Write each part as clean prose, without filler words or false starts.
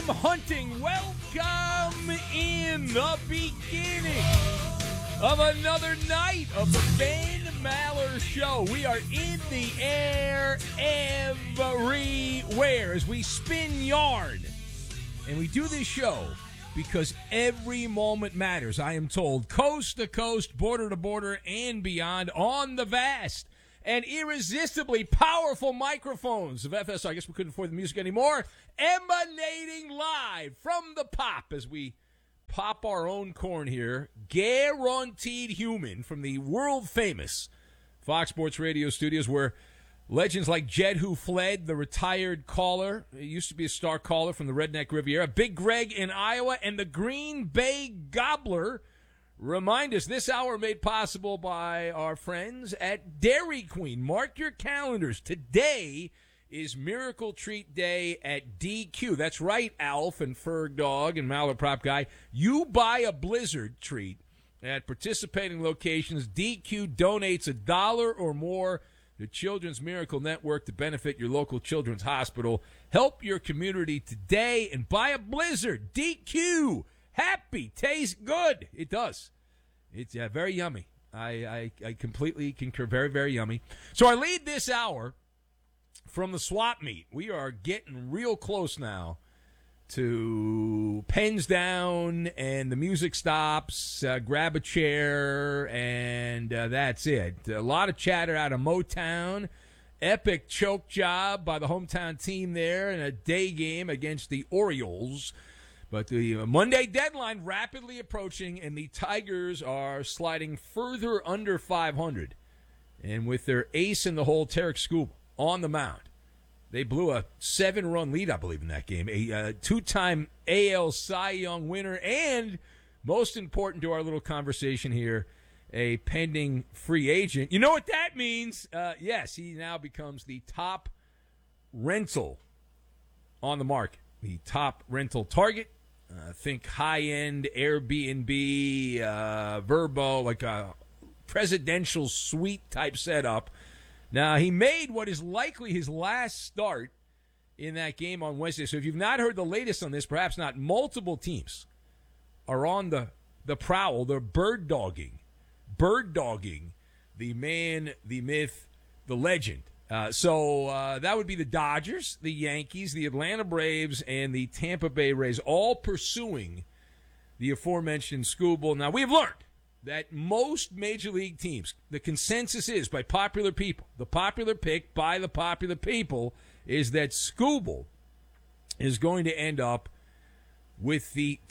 Hunting. Welcome in the beginning of another night of the Ben Maller Show. We are in the air everywhere as we spin yarn. And we do this show because every moment matters, I am told. Coast to coast, border to border, and beyond on the vast and irresistibly powerful microphones of FSR. I guess we couldn't afford the music anymore. Emanating live from the pop as we pop our own corn here. Guaranteed human from the world-famous Fox Sports Radio studios where legends like Jed Who Fled, the retired caller, he used to be a star caller from the Redneck Riviera, Big Greg in Iowa, and the Green Bay Gobbler remind us this hour made possible by our friends at Dairy Queen. Mark your calendars. Today is Miracle Treat Day at DQ. That's right, Alf and Ferg Dog and Maller Prop Guy. You buy a Blizzard treat at participating locations. DQ donates $1 or more to Children's Miracle Network to benefit your local children's hospital. Help your community today and buy a Blizzard. DQ. Happy. Tastes good. It does. It's very yummy. I completely concur. Very, very yummy. So I lead this hour from the swap meet. We are getting real close now to pens down and the music stops, grab a chair, and that's it. A lot of chatter out of Motown. Epic choke job by the hometown team there in a day game against the Orioles. But the Monday deadline rapidly approaching, and the Tigers are sliding further under 500. And with their ace in the hole, Tarek Skubal, on the mound. They blew a 7-run lead, I believe, in that game. A two-time AL Cy Young winner, and most important to our little conversation here, a pending free agent. You know what that means? Yes, he now becomes the top rental on the market, the top rental target. Think high-end Airbnb, Verbo, like a presidential suite type setup. Now, he made what is likely his last start in that game on Wednesday. So if you've not heard the latest on this, perhaps not, multiple teams are on the prowl. They're bird-dogging the man, the myth, the legend. So that would be the Dodgers, the Yankees, the Atlanta Braves, and the Tampa Bay Rays, all pursuing the aforementioned Skubal. Now, we have learned that most major league teams, the consensus is by popular people, the popular pick by the popular people is that Skubal is going to end up with the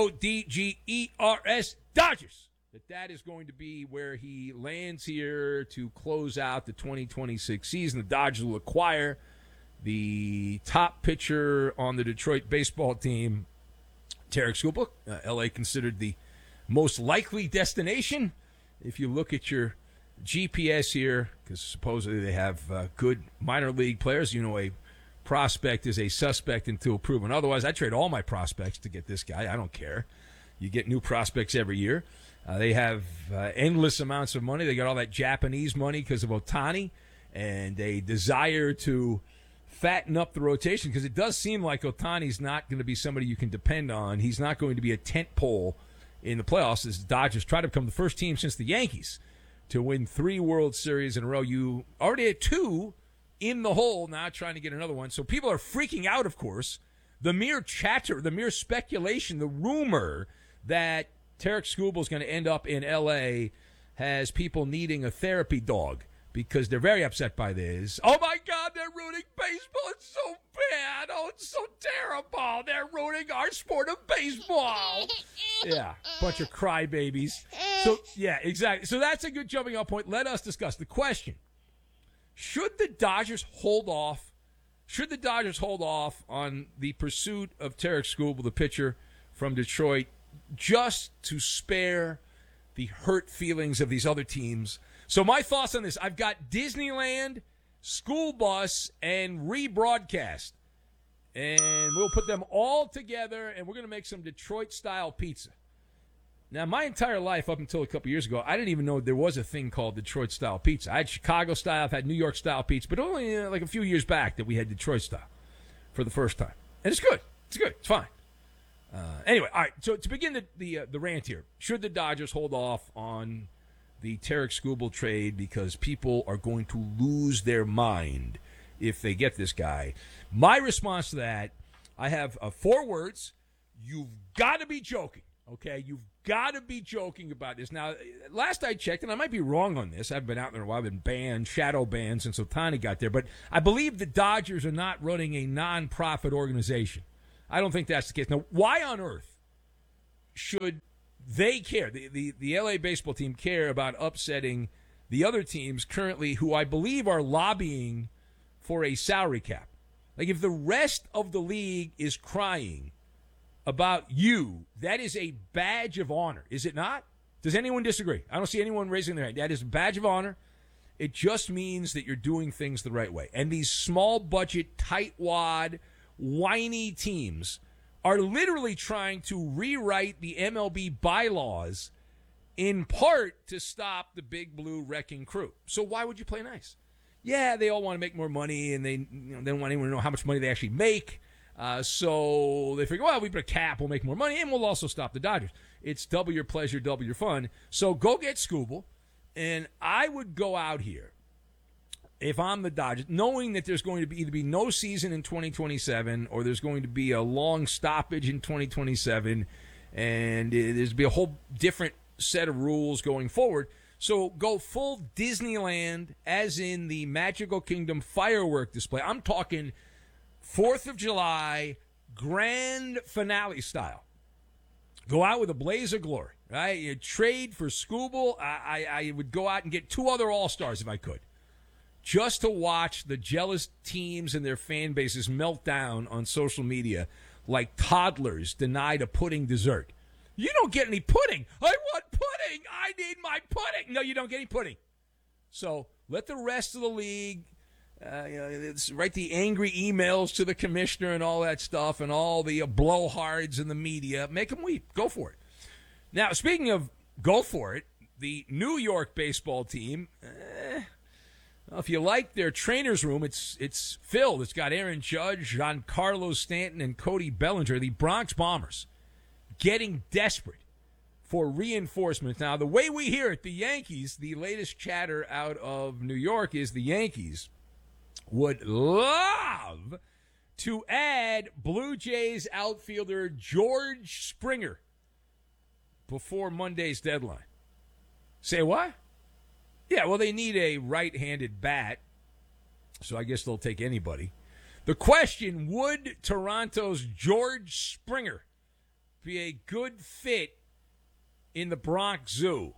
Dodgers. Dodgers. That is going to be where he lands here to close out the 2026 season. The Dodgers will acquire the top pitcher on the Detroit baseball team, Tarek Skubal. L.A. considered the most likely destination if you look at your GPS here, because supposedly they have good minor league players. You know, a prospect is a suspect until proven otherwise. I trade all my prospects to get this guy. I don't care. You get new prospects every year. They have endless amounts of money. They got all that Japanese money because of Ohtani, and a desire to fatten up the rotation because it does seem like Ohtani's not going to be somebody you can depend on. He's not going to be a tent pole in the playoffs as the Dodgers try to become the first team since the Yankees to win 3 World Series in a row. You already had 2 in the hole, now trying to get another one. So people are freaking out, of course. The mere chatter, the mere speculation, the rumor that Tarek Skubal is going to end up in L.A. has people needing a therapy dog because they're very upset by this. Oh, my God, they're ruining baseball. It's so bad. Oh, it's so terrible. They're ruining our sport of baseball. Yeah, bunch of crybabies. So, yeah, exactly. So that's a good jumping off point. Let us discuss the question. Should the Dodgers hold off? Should the Dodgers hold off on the pursuit of Tarek Skubal, the pitcher from Detroit, just to spare the hurt feelings of these other teams? So my thoughts on this, I've got Disneyland, school bus, and rebroadcast. And we'll put them all together, and we're going to make some Detroit-style pizza. Now, my entire life up until a couple years ago, I didn't even know there was a thing called Detroit-style pizza. I had Chicago-style, I've had New York-style pizza, but only like a few years back that we had Detroit-style for the first time. And it's good. It's good. It's fine. Anyway, all right. So to begin the rant here, should the Dodgers hold off on the Tarik Skubal trade because people are going to lose their mind if they get this guy? My response to that, I have 4 words. You've got to be joking. Okay, you've got to be joking about this. Now, last I checked, and I might be wrong on this, I've been out there a while, I've been banned, shadow banned since Ohtani got there, but I believe the Dodgers are not running a non-profit organization. I don't think that's the case. Now, why on earth should they care, the LA baseball team care about upsetting the other teams currently who I believe are lobbying for a salary cap? Like, if the rest of the league is crying about you, that is a badge of honor, is it not? Does anyone disagree? I don't see anyone raising their hand. That is a badge of honor. It just means that you're doing things the right way. And these small budget, tightwad, whiny teams are literally trying to rewrite the MLB bylaws in part to stop the big blue wrecking crew. So why would you play nice? Yeah, they all want to make more money, and they don't want anyone to know how much money they actually make. So they figure, well, we put a cap, we'll make more money, and we'll also stop the Dodgers. It's double your pleasure, double your fun. So go get Skubal, and I would go out here, if I'm the Dodgers, knowing that there's going to be either be no season in 2027 or there's going to be a long stoppage in 2027, and there's going to be a whole different set of rules going forward. So go full Disneyland, as in the Magical Kingdom firework display. I'm talking 4th of July, grand finale style. Go out with a blaze of glory, right? You trade for Skubal. I would go out and get 2 other All-Stars if I could, just to watch the jealous teams and their fan bases melt down on social media like toddlers denied a pudding dessert. You don't get any pudding. I want pudding. I need my pudding. No, you don't get any pudding. So let the rest of the league write the angry emails to the commissioner and all that stuff and all the blowhards in the media. Make them weep. Go for it. Now, speaking of go for it, the New York baseball team, well, if you like their trainer's room, it's filled. It's got Aaron Judge, Giancarlo Stanton, and Cody Bellinger, the Bronx Bombers, getting desperate for reinforcements. Now, the way we hear it, the Yankees, the latest chatter out of New York is the Yankees would love to add Blue Jays outfielder George Springer before Monday's deadline. Say what? Yeah, well, they need a right-handed bat, so I guess they'll take anybody. The question, would Toronto's George Springer be a good fit in the Bronx Zoo?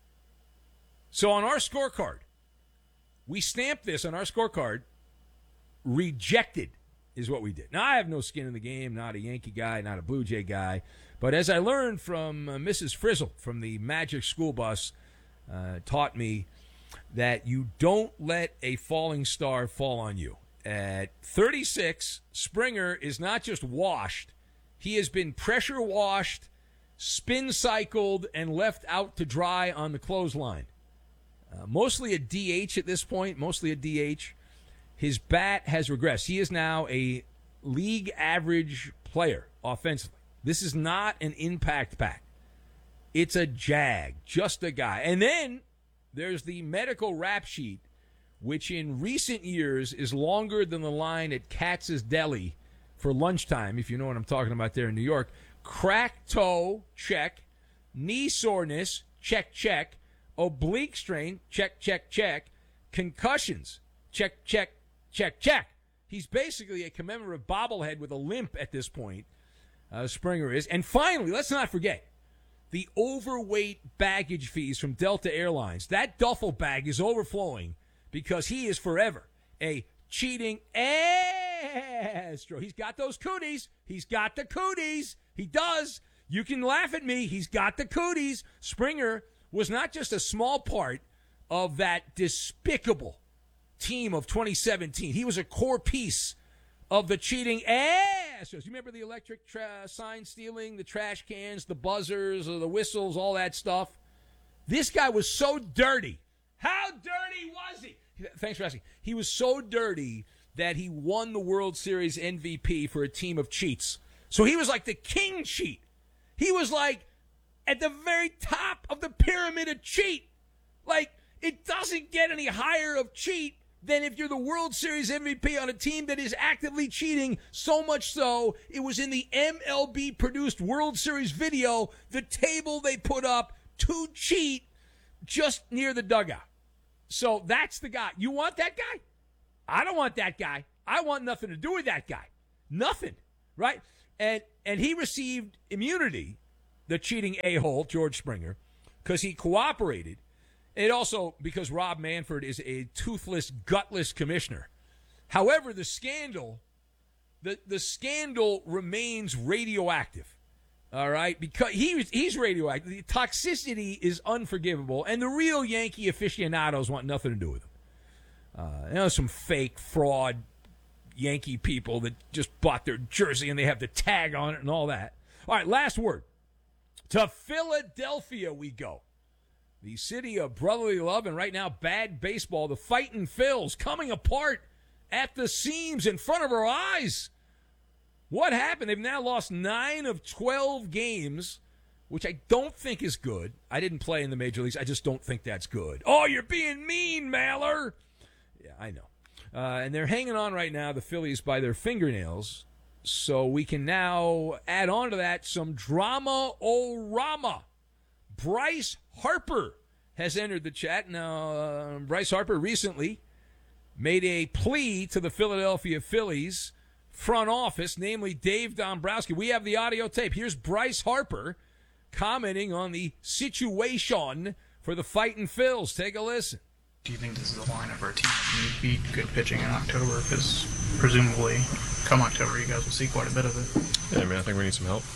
So on our scorecard, we stamped this on our scorecard. Rejected is what we did. Now, I have no skin in the game, not a Yankee guy, not a Blue Jay guy. But as I learned from Mrs. Frizzle from the Magic School Bus, taught me that you don't let a falling star fall on you. At 36, Springer is not just washed. He has been pressure washed, spin cycled, and left out to dry on the clothesline. Mostly a DH at this point, mostly a DH. His bat has regressed. He is now a league average player offensively. This is not an impact bat. It's a jag, just a guy. And then there's the medical rap sheet, which in recent years is longer than the line at Katz's Deli for lunchtime, if you know what I'm talking about there in New York. Cracked toe, check. Knee soreness, check, check. Oblique strain, check, check, check. Concussions, check, check, check, check. He's basically a commemorative bobblehead with a limp at this point, Springer is. And finally, let's not forget, the overweight baggage fees from Delta Airlines. That duffel bag is overflowing because he is forever a cheating Astro. He's got those cooties. He's got the cooties. He does. You can laugh at me. He's got the cooties. Springer was not just a small part of that despicable team of 2017. He was a core piece of the cheating Astros. You remember the electric sign stealing, the trash cans, the buzzers, or the whistles, all that stuff? This guy was so dirty. How dirty was he? Thanks for asking. He was so dirty that he won the World Series MVP for a team of cheats. So he was like the king cheat. He was like at the very top of the pyramid of cheat. Like, it doesn't get any higher of cheat than if you're the World Series MVP on a team that is actively cheating, so much so it was in the MLB-produced World Series video, the table they put up to cheat just near the dugout. So that's the guy. You want that guy? I don't want that guy. I want nothing to do with that guy. Nothing, right? And he received immunity, the cheating a-hole, George Springer, because he cooperated. And also because Rob Manfred is a toothless, gutless commissioner. However, the scandal remains radioactive. All right? Because he's radioactive. The toxicity is unforgivable, and the real Yankee aficionados want nothing to do with him. Some fake fraud Yankee people that just bought their jersey and they have the tag on it and all that. All right, last word. To Philadelphia we go. The city of brotherly love and right now bad baseball. The Fightin' Phils coming apart at the seams in front of our eyes. What happened? They've now lost 9 of 12 games, which I don't think is good. I didn't play in the major leagues. I just don't think that's good. Oh, you're being mean, Maller. Yeah, I know. And they're hanging on right now, the Phillies, by their fingernails. So we can now add on to that some drama-o-rama. Bryce Harper has entered the chat. Now, Bryce Harper recently made a plea to the Philadelphia Phillies front office, namely Dave Dombrowski. We have the audio tape. Here's Bryce Harper commenting on the situation for the Fightin' Phils. Take a listen. Do you think this is a line of our team that need good pitching in October? Because presumably, come October, you guys will see quite a bit of it. Yeah, I think we need some help,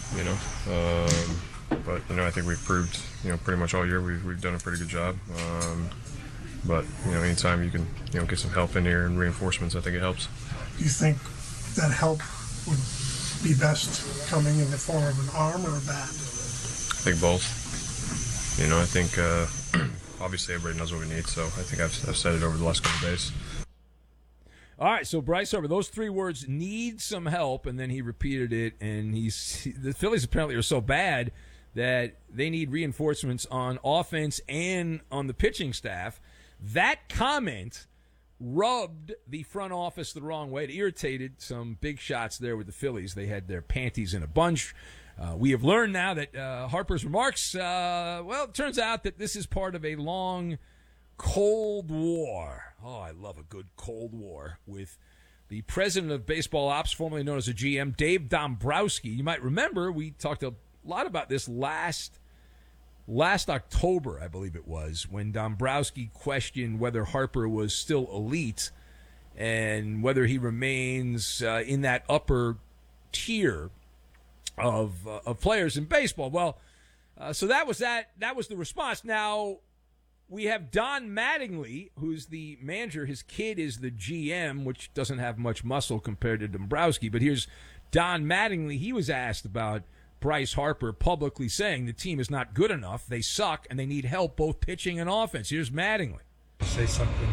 But, I think we've proved, pretty much all year we've done a pretty good job. But, anytime you can, get some help in here and reinforcements, I think it helps. Do you think that help would be best coming in the form of an arm or a bat? I think both. I think, obviously everybody knows what we need, so I think I've said it over the last couple of days. All right, so Bryce Harper, those 3 words, need some help, and then he repeated it, and the Phillies apparently are so bad that they need reinforcements on offense and on the pitching staff. That comment rubbed the front office the wrong way. It irritated some big shots there with the Phillies. They had their panties in a bunch. We have learned now that Harper's remarks, it turns out that this is part of a long Cold War. Oh, I love a good Cold War with the president of baseball ops, formerly known as a GM, Dave Dombrowski. You might remember we talked a lot about this last October, I believe it was, when Dombrowski questioned whether Harper was still elite and whether he remains in that upper tier of players in baseball. Well, so that was that. That was the response. Now, we have Don Mattingly, who's the manager. His kid is the GM, which doesn't have much muscle compared to Dombrowski. But here's Don Mattingly. He was asked about Bryce Harper publicly saying the team is not good enough, they suck, and they need help both pitching and offense. Here's Mattingly. Say something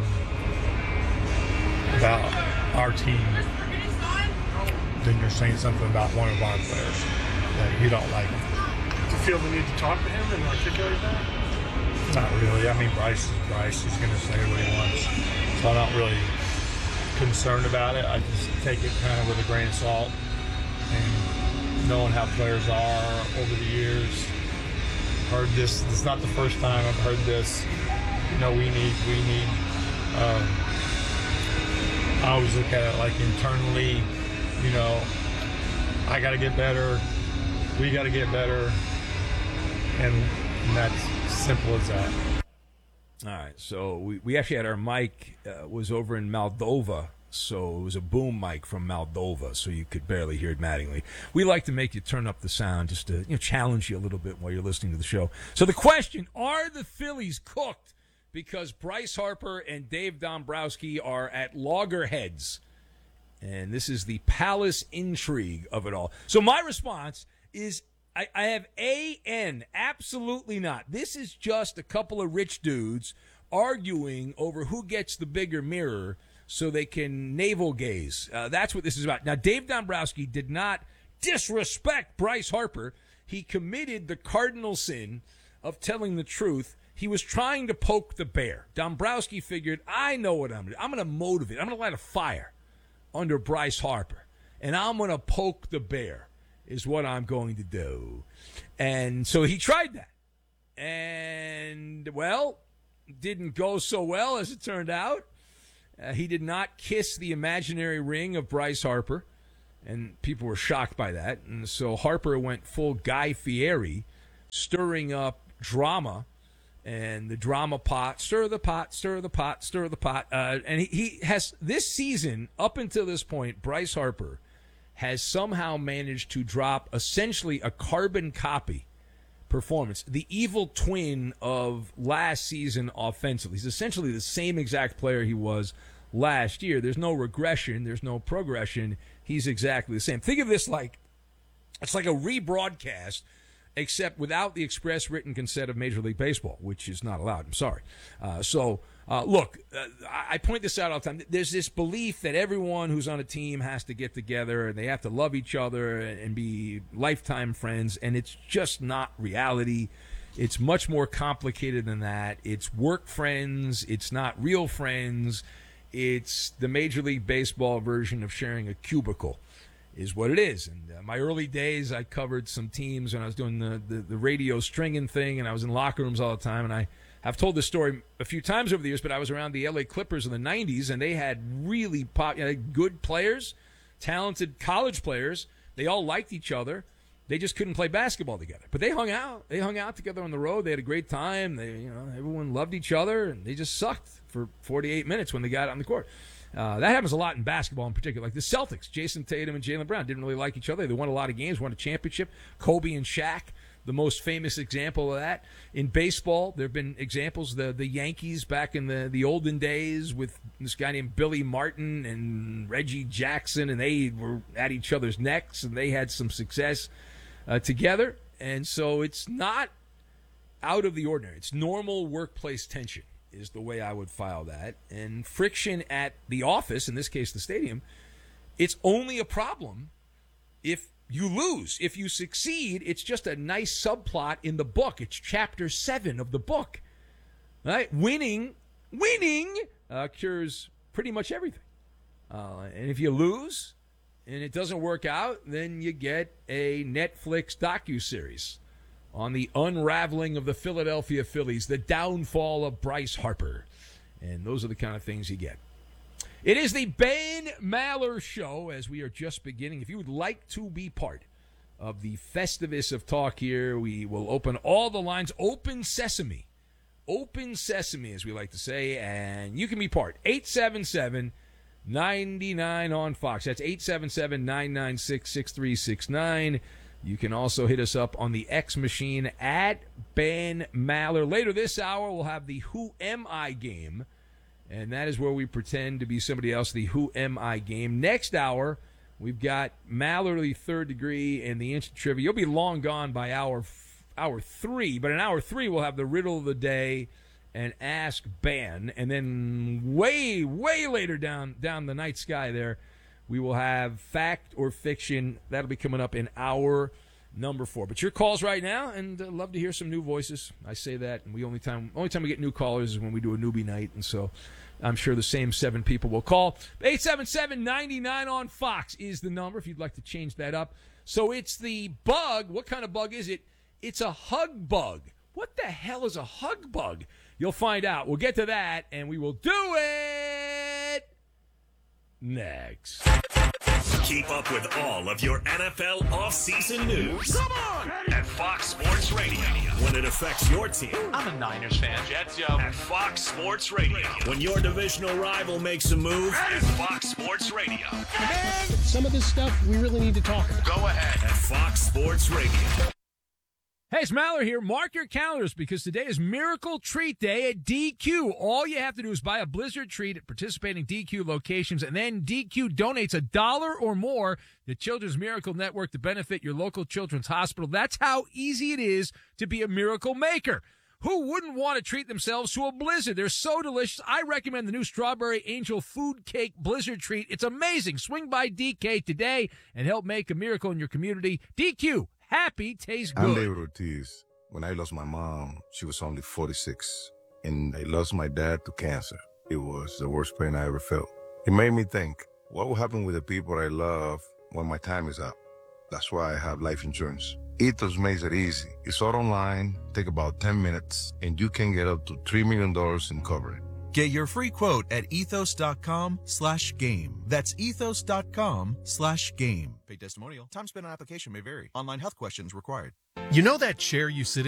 about our team, then you're saying something about one of our players that you don't like. Do you feel the need to talk to him and articulate that? Not really. I mean, Bryce is Bryce. He's going to say what he wants. So I'm not really concerned about it. I just take it kind of with a grain of salt. And knowing how players are over the years, heard this. This is not the first time I've heard this. We need. I always look at it like internally. I got to get better. We got to get better, and that's simple as that. All right, so we actually had our mic was over in Moldova, so it was a boom mic from Moldova, so you could barely hear it Mattingly. We like to make you turn up the sound just to challenge you a little bit while you're listening to the show. So the question, are the Phillies cooked because Bryce Harper and Dave Dombrowski are at loggerheads? And this is the palace intrigue of it all. So my response is I have A-N, absolutely not. This is just a couple of rich dudes arguing over who gets the bigger mirror so they can navel gaze. That's what this is about. Now, Dave Dombrowski did not disrespect Bryce Harper, he committed the cardinal sin of telling the truth. He was trying to poke the bear. Dombrowski figured, I know what I'm going to do. I'm going to motivate. I'm going to light a fire under Bryce Harper, and I'm going to poke the bear is what I'm going to do. And so he tried that. And, well, didn't go so well as it turned out. He did not kiss the imaginary ring of Bryce Harper, and people were shocked by that. And so Harper went full Guy Fieri, stirring up drama, and the drama pot, stir the pot, stir the pot, stir the pot. And he has, this season, up until this point, Bryce Harper has somehow managed to drop essentially a carbon copy performance, the evil twin of last season offensively. He's essentially the same exact player he was last year. There's no regression. There's no progression. He's exactly the same. Think of this like, it's like a rebroadcast, except without the express written consent of Major League Baseball, which is not allowed. I'm sorry. Look, I point this out all the time. There's this belief that everyone who's on a team has to get together and they have to love each other and be lifetime friends, and it's just not reality. It's much more complicated than that. It's work friends. It's not real friends. It's the Major League Baseball version of sharing a cubicle is what it is. And my early days, I covered some teams, and I was doing the radio stringing thing, and I was in locker rooms all the time, and I've told this story a few times over the years, but I was around the LA Clippers in the 90s, and they had really good players, talented college players. They all liked each other. They just couldn't play basketball together. But they hung out. They hung out together on the road. They had a great time. Everyone loved each other, and they just sucked for 48 minutes when they got on the court. That happens a lot in basketball in particular. Like the Celtics, Jason Tatum and Jaylen Brown didn't really like each other. They won a lot of games, won a championship. Kobe and Shaq, the most famous example of that. In baseball, there have been examples. The Yankees back in the olden days with this guy named Billy Martin and Reggie Jackson, and they were at each other's necks, and they had some success together. And so it's not out of the ordinary. It's normal workplace tension is the way I would file that. And friction at the office, in this case the stadium, it's only a problem if you lose. If you succeed, it's just a nice subplot in the book. It's chapter 7 of the book. Right? Winning cures pretty much everything. And if you lose and it doesn't work out, then you get a Netflix docuseries on the unraveling of the Philadelphia Phillies, the downfall of Bryce Harper. And those are the kind of things you get. It is the Ben Maller Show, as we are just beginning. If you would like to be part of the Festivus of talk here, we will open all the lines. Open sesame. Open sesame, as we like to say, and you can be part. 877-99 on Fox. That's 877-996-6369. You can also hit us up on the X machine at Ben Maller. Later this hour, we'll have the Who Am I game, and that is where we pretend to be somebody else, the Who Am I game. Next hour, we've got Mallerly Third Degree and the Instant Trivia. You'll be long gone by hour 3, but in hour 3, we'll have the Riddle of the Day and Ask Ben, and then way later down the night sky there, we will have Fact or Fiction. That'll be coming up in hour number 4. But your calls right now, and love to hear some new voices. I say that, and only time we get new callers is when we do a newbie night, and so I'm sure the same 7 people will call. 877-99 on Fox is the number if you'd like to change that up. So it's the bug. What kind of bug is it? It's a hug bug. What the hell is a hug bug? You'll find out. We'll get to that, and we will do it next. Keep up with all of your NFL offseason news. Come on! At Fox Sports Radio. When it affects your team. I'm a Niners fan. Jets, yo. At Fox Sports Radio. When your divisional rival makes a move. At Fox Sports Radio. Man, some of this stuff we really need to talk about. Go ahead. At Fox Sports Radio. Hey, it's Maller here. Mark your calendars because today is Miracle Treat Day at DQ. All you have to do is buy a Blizzard treat at participating DQ locations, and then DQ donates $1 or more to Children's Miracle Network to benefit your local children's hospital. That's how easy it is to be a miracle maker. Who wouldn't want to treat themselves to a Blizzard? They're so delicious. I recommend the new Strawberry Angel Food Cake Blizzard Treat. It's amazing. Swing by DK today and help make a miracle in your community. DQ, happy tastes good. I'm David Ortiz. When I lost my mom, she was only 46, and I lost my dad to cancer. It was the worst pain I ever felt. It made me think, what will happen with the people I love when my time is up? That's why I have life insurance. Ethos makes it easy. It's all online, take about 10 minutes, and you can get up to $3 million in coverage. Get your free quote at ethos.com/game. That's ethos.com/game. Paid testimonial. Time spent on application may vary. Online health questions required. You know that chair you sit in?